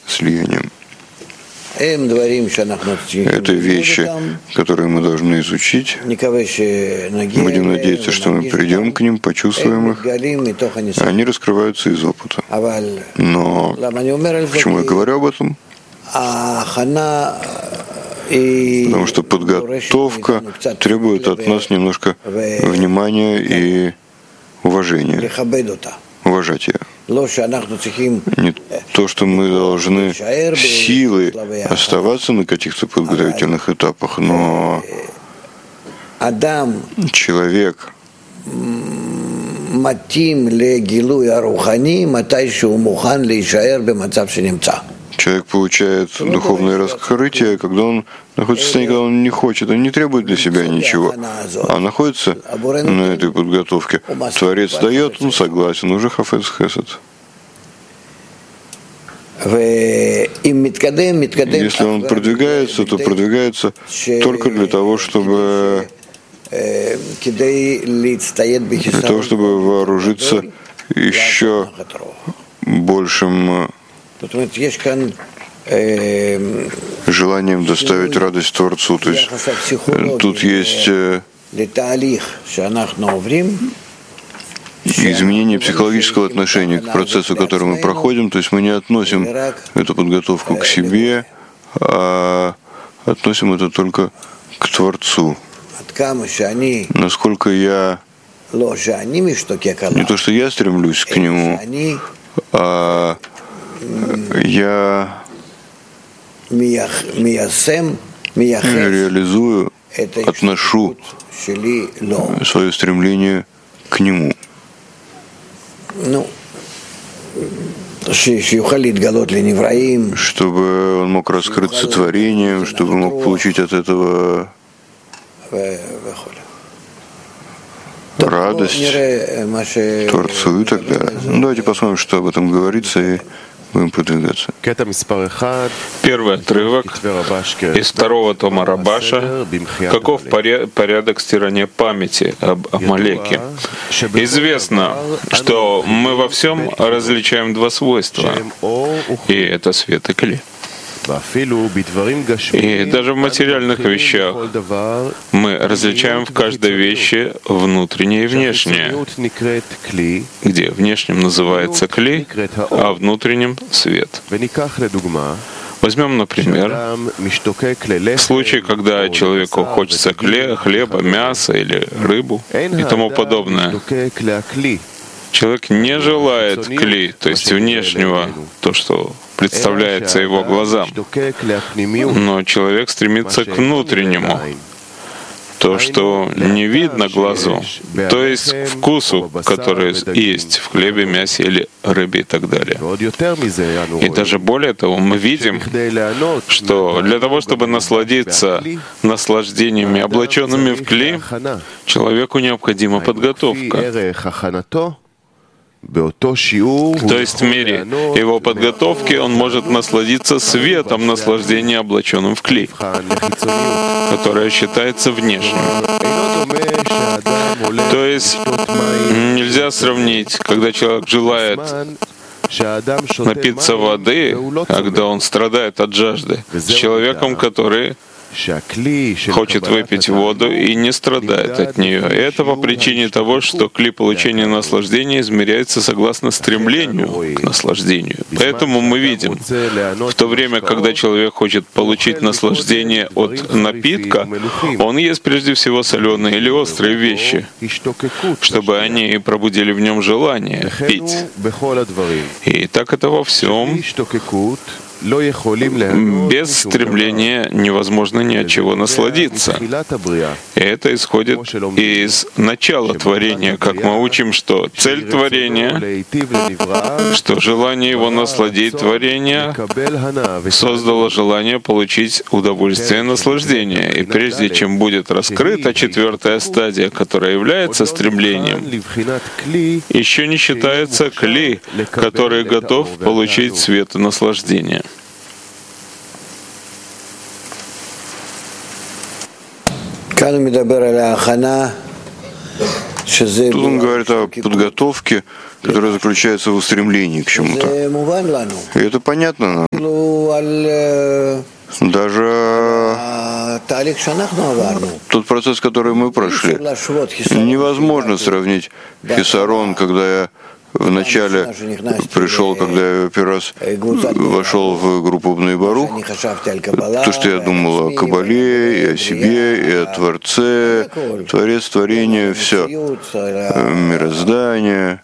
слиянием. Это вещи, которые мы должны изучить. Будем надеяться, что мы придем к ним, почувствуем их. Они раскрываются из опыта. Но почему я говорю об этом? Потому что подготовка требует от нас немножко внимания и уважения. Уважать ее. Не то, что мы должны силой оставаться на каких-то подготовительных этапах, но человек получает духовное раскрытие, когда он находится в состоянии, когда он не хочет, он не требует для себя ничего, а находится на этой подготовке. Творец дает, он согласен, уже хафец хесед. Если он продвигается, то продвигается только для того, чтобы вооружиться еще большим желанием доставить радость Творцу. То есть тут есть изменение психологического отношения к процессу, который мы проходим. То есть мы не относим эту подготовку к себе, а относим это только к Творцу. Насколько я не то, что я стремлюсь к Нему, а я реализую, отношу свое стремление к Нему. Чтобы он мог раскрыться творением, чтобы мог получить от этого радость Творцу и так далее. Давайте посмотрим, что об этом говорится, и будем продвигаться. Первый отрывок из второго тома Рабаша. Каков порядок стирания памяти об Амалеке? Известно, что мы во всем различаем два свойства, и это свет и кли. И даже в материальных вещах мы различаем в каждой вещи внутреннее и внешнее, где внешним называется кли, а внутренним — свет. Возьмем, например, случай, когда человеку хочется хлеба, мяса или рыбу и тому подобное. Человек не желает кли, то есть внешнего, то, что представляется его глазам, но человек стремится к внутреннему, то, что не видно глазу, то есть к вкусу, который есть в хлебе, мясе или рыбе и так далее. И даже более того, мы видим, что для того, чтобы насладиться наслаждениями, облаченными в кли, человеку необходима подготовка. То есть в мере его подготовки он может насладиться светом наслаждения, облаченным в кли, которое считается внешним. То есть нельзя сравнить, когда человек желает напиться воды, когда он страдает от жажды, с человеком, который хочет выпить воду и не страдает от нее. И это по причине того, что кли получения наслаждения измеряется согласно стремлению к наслаждению. Поэтому мы видим, в то время, когда человек хочет получить наслаждение от напитка, он ест прежде всего соленые или острые вещи, чтобы они пробудили в нем желание пить. И так это во всем. Без стремления невозможно ни от чего насладиться. И это исходит из начала творения, как мы учим, что цель творения, что желание его насладить творения создало желание получить удовольствие и наслаждение. И прежде чем будет раскрыта четвертая стадия, которая является стремлением, еще не считается кли, который готов получить свет и наслаждение. Тут он говорит о подготовке, которая заключается в устремлении к чему-то. И это понятно нам. Даже тот процесс, который мы прошли, невозможно сравнить хисарон, когда я вначале пришел, когда я первый раз вошел в группу Бней Барух, то, что я думал о Кабале, и о себе, и о Творце, Творец, творение, все, мироздание,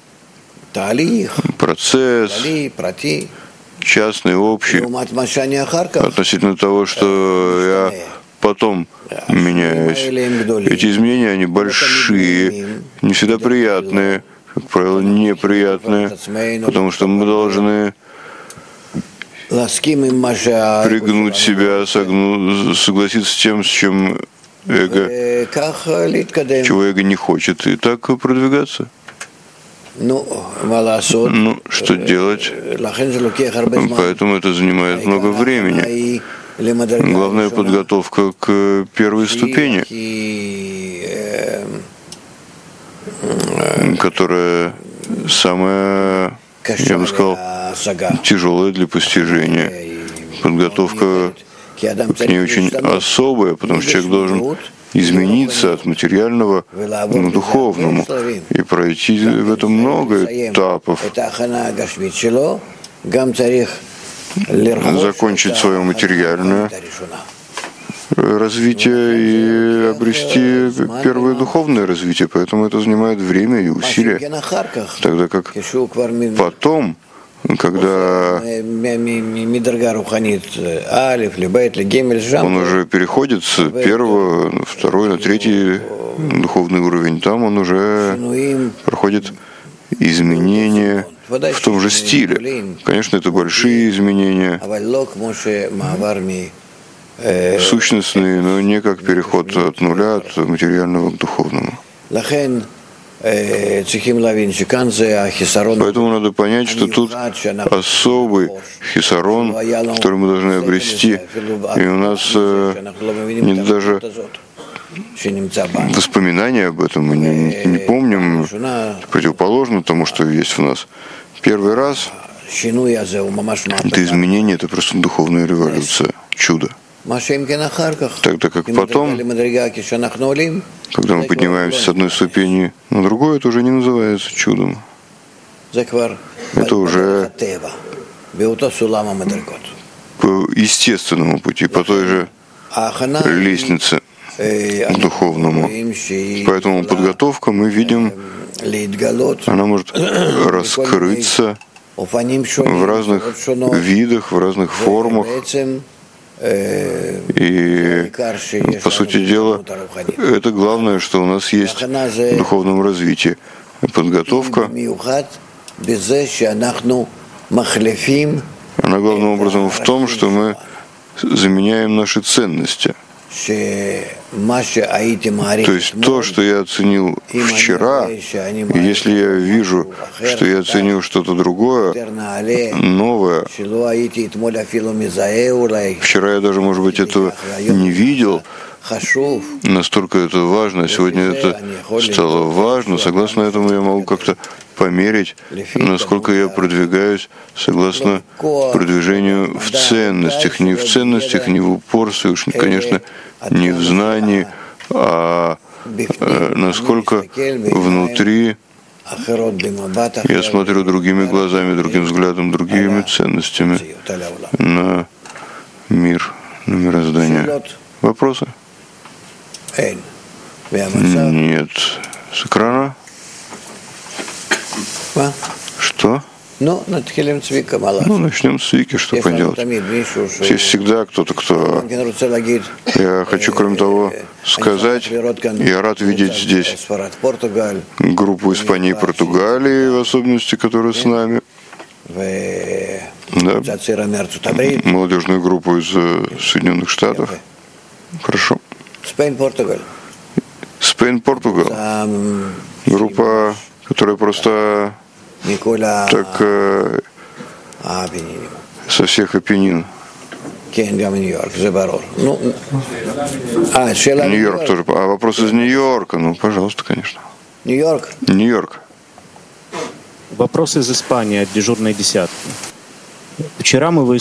процесс, частный, общий, относительно того, что я потом меняюсь. Эти изменения, они большие, не всегда приятные, как правило, неприятные, потому что мы должны пригнуть себя, согласиться с тем, с чем эго, чего эго не хочет, и так продвигаться. Что делать? Поэтому это занимает много времени. Главная подготовка к первой ступени, которая самая, я бы сказал, тяжелая для постижения. Подготовка к ней очень особая, потому что человек должен измениться от материального к духовному и пройти в этом много этапов. Закончить свое материальное развитие и обрести первое духовное развитие. Поэтому это занимает время и усилия. Тогда как потом, когда он уже переходит с первого на второй, на третий духовный уровень, там он уже проходит изменения в том же стиле. Конечно, это большие изменения, сущностные, но не как переход от нуля, от материального к духовному. Поэтому надо понять, что тут особый хисарон, который мы должны обрести, и у нас нет даже воспоминания об этом, мы не помним, противоположно тому, что есть в нас. Первый раз это изменение, это просто духовная революция, чудо. Тогда как потом, когда мы поднимаемся с одной ступени на другую, это уже не называется чудом. Это уже по естественному пути, по той же лестнице к духовному. Поэтому подготовка, мы видим, она может раскрыться в разных видах, в разных формах. И, по сути дела, это главное, что у нас есть в духовном развитии. Подготовка, она главным образом в том, что мы заменяем наши ценности. То есть то, что я оценил вчера, если я вижу, что я оценил что-то другое, новое, вчера я даже, может быть, этого не видел, настолько это важно, сегодня это стало важно, согласно этому я могу как-то померить, насколько я продвигаюсь согласно продвижению в ценностях, не в ценностях, не в упорстве, уж, конечно, не в знании, а насколько внутри я смотрю другими глазами, другим взглядом, другими ценностями на мир, на мироздание. Вопросы? Нет. С экрана? Что? Начнем с Вики, что поделать. Есть всегда кто-то, кто... Я хочу, кроме того, сказать, я рад видеть здесь группу Испании и Португалии, в особенности, которая с нами. Да. Молодежную группу из Соединенных Штатов. Хорошо. Spain-Portugal. Группа, которая просто так со всех Апеннин. Нью-Йорк тоже. А вопрос из Нью-Йорка, пожалуйста, конечно. Нью-Йорк. Вопрос из Испании от дежурной десятки. Вчера мы